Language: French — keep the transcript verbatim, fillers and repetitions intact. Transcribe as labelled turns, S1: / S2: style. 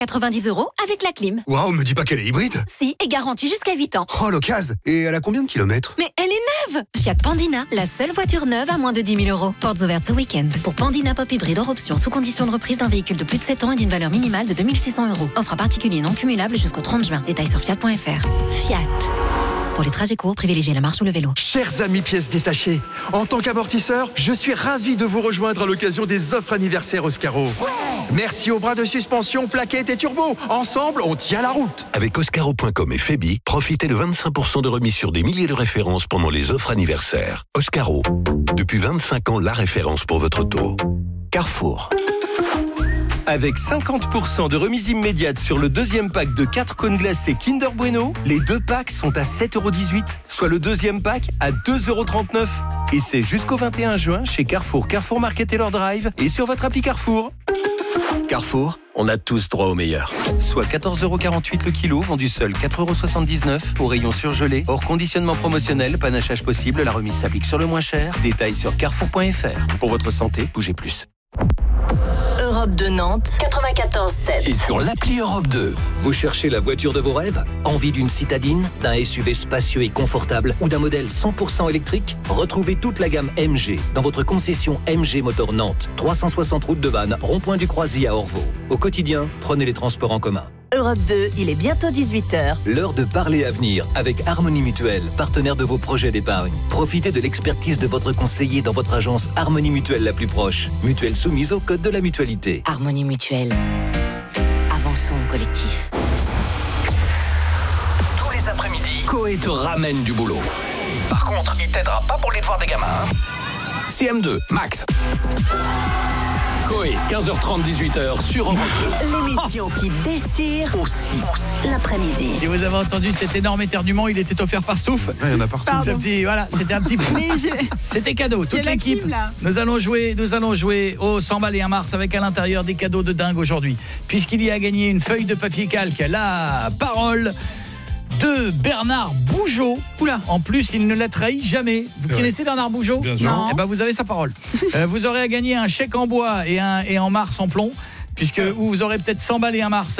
S1: quatre-vingt-dix euros avec la clim.
S2: Waouh, me dis pas qu'elle est hybride.
S1: Si, et garantie jusqu'à huit ans.
S2: Oh, l'occasion. Et elle a combien de kilomètres?
S1: Mais elle est neuve. Fiat Pandina, la seule voiture neuve à moins de dix mille euros. Portes ouvertes ce week-end. Pour Pandina Pop Hybride hors option, sous condition de reprise d'un véhicule de plus de sept ans et d'une valeur minimale de deux mille six cents euros. Offre à particulier non cumulable jusqu'au trente juin. Détails sur fiat point f r. Fiat. Pour les trajets courts, privilégiez la marche ou le vélo.
S3: Chers amis pièces détachées, en tant qu'amortisseur, je suis ravi de vous rejoindre à l'occasion des offres anniversaires Oscaro. Ouais. Merci aux bras de suspension, plaquettes et turbo. Ensemble, on tient la route.
S4: Avec Oscaro point com et Febi, profitez de vingt-cinq pour cent de remise sur des milliers de références pendant les offres anniversaires. Oscaro, depuis vingt-cinq ans, la référence pour votre auto. Carrefour.
S5: Avec cinquante pour cent de remise immédiate sur le deuxième pack de quatre cônes glacés Kinder Bueno, les deux packs sont à sept euros dix-huit, soit le deuxième pack à deux euros trente-neuf. Et c'est jusqu'au vingt et un juin chez Carrefour, Carrefour Market et leur Drive et sur votre appli Carrefour. Carrefour, on a tous droit au meilleur. Soit quatorze euros quarante-huit le kilo, vendu seul quatre euros soixante-dix-neuf, au rayon surgelé, hors conditionnement promotionnel, panachage possible, la remise s'applique sur le moins cher. Détails sur carrefour point f r. Pour votre santé, bougez plus.
S6: Europe deux Nantes, quatre-vingt-quatorze sept.
S4: Et sur l'appli Europe deux.
S7: Vous cherchez la voiture de vos rêves? Envie d'une citadine, d'un S U V spacieux et confortable ou d'un modèle cent pour cent électrique? Retrouvez toute la gamme M G dans votre concession M G Motor Nantes, trois cent soixante route de Vannes, rond-point du Croisier à Orvaux. Au quotidien, prenez les transports en commun.
S6: Europe deux, il est bientôt dix-huit heures.
S7: L'heure de parler avenir avec Harmonie Mutuelle, partenaire de vos projets d'épargne. Profitez de l'expertise de votre conseiller dans votre agence Harmonie Mutuelle la plus proche. Mutuelle soumise au code de la mutualité.
S6: Harmonie Mutuelle. Avançons collectif.
S4: Tous les après-midi, Coé te ramène du boulot. Par contre, il t'aidera pas pour les devoirs des gamins. Hein. C M deux, Max. Coé, quinze heures trente, dix-huit heures sur Europe deux.
S6: L'émission qui déchire aussi, aussi l'après-midi.
S8: Si vous avez entendu cet énorme éternuement, il était offert par Stouff.
S2: Ouais, il y en a partout.
S8: Ce petit, voilà, c'était un petit C'était cadeau, toute l'équipe. Nous allons jouer, nous allons jouer au cent balles et un mars avec à l'intérieur des cadeaux de dingue aujourd'hui. Puisqu'il y a gagné une feuille de papier calque, la parole de Bernard Bougeot. Oula. En plus, il ne la trahit jamais. Vous C'est connaissez vrai. Bernard Bougeot?
S2: Bien sûr.
S8: Non. Eh ben, vous avez sa parole. euh, vous aurez à gagner un chèque en bois et, un, et en mars en plomb, puisque vous aurez peut-être cent balles et un mars